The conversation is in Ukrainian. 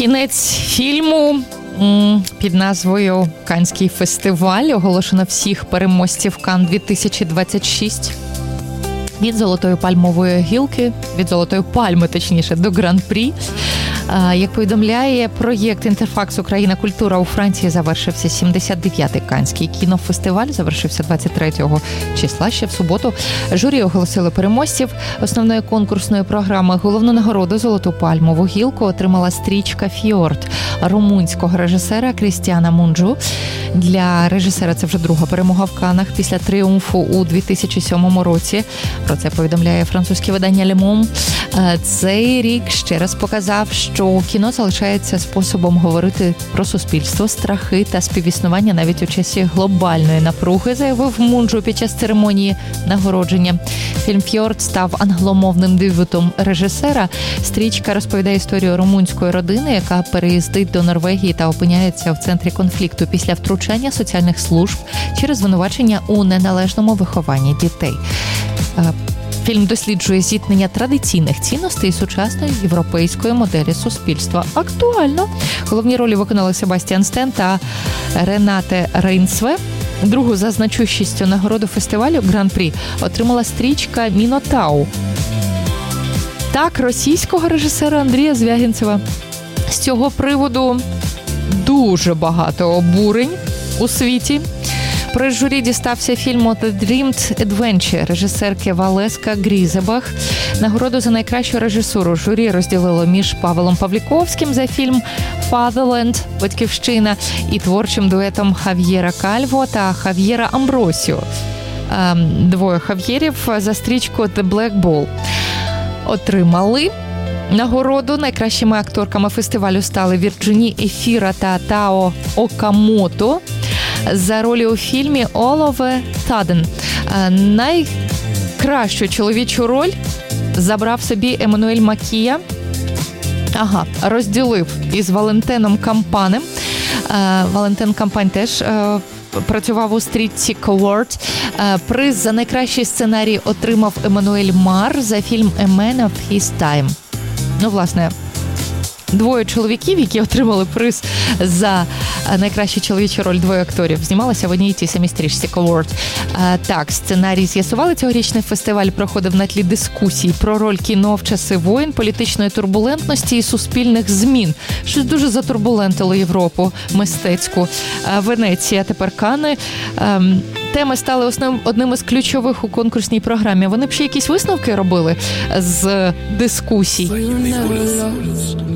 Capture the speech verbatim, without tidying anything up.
Кінець фільму під назвою «Каннський фестиваль». Оголошено всіх переможців Кан дві тисячі двадцять шість. Від «Золотої пальмової гілки», від «Золотої пальми», точніше, до Гран-прі. Як повідомляє проєкт «Інтерфакс Україна. Культура» у Франції, завершився сімдесят дев'ятий Каннський кінофестиваль, завершився двадцять третього числа, ще в суботу. Журі оголосили переможців основної конкурсної програми. Головну нагороду «Золоту пальмову гілку» отримала стрічка «Фьорд» румунського режисера Крістіана Мунджу. Для режисера це вже друга перемога в Каннах після тріумфу у дві тисячі сьомому році. Про це повідомляє французьке видання «Le Monde». Цей рік ще раз показав, що кіно залишається способом говорити про суспільство, страхи та співіснування навіть у часі глобальної напруги, заявив Мунджу під час церемонії нагородження. Фільм «Фьорд» став англомовним дебютом режисера. Стрічка розповідає історію румунської родини, яка переїздить до Норвегії та опиняється в центрі конфлікту після втручання соціальних служб через звинувачення у неналежному вихованні дітей. Фільм досліджує зіткнення традиційних цінностей і сучасної європейської моделі суспільства. Актуально. Головні ролі виконали Себастьян Стен та Ренате Рейнсве. Другу за значущістю нагороду фестивалю Гран-прі отримала стрічка «Мінотау». Так, російського режисера Андрія Звягінцева. З цього приводу дуже багато обурень у світі. Приз журі дістався фільму «The Dreamed Adventure» режисерки Валеска Грізебах. Нагороду за найкращу режисуру журі розділило між Павелом Павліковським за фільм «Fatherland» «Батьківщина» і творчим дуетом Хав'єра Кальво та Хав'єра Амбросіо. Двоє Хав'єрів за стрічку «The Black Ball» отримали нагороду. Найкращими акторками фестивалю стали Вірджині Ефіра та Тао Окамото за ролі у фільмі «All of a Sudden». Найкращу чоловічу роль забрав собі Еммануель Макія. Ага, розділив із Валентином Кампанем. Валентин Кампань теж працював у стрічці «Coward». Приз за найкращий сценарій отримав Еммануель Мар за фільм «A Man of His Time». Ну, власне, двоє чоловіків, які отримали приз за найкращу чоловічу роль, двоє акторів, знімалися в одній і тій самій стрічці «Coward». Так, сценарій з'ясували. Цьогорічний фестиваль проходив на тлі дискусій про роль кіно в часи воєн, політичної турбулентності і суспільних змін. Щось дуже затурбулентило Європу мистецьку. Венеція, тепер Канни. Теми стали основним, одним із ключових у конкурсній програмі. Вони б ще якісь висновки робили з дискусій?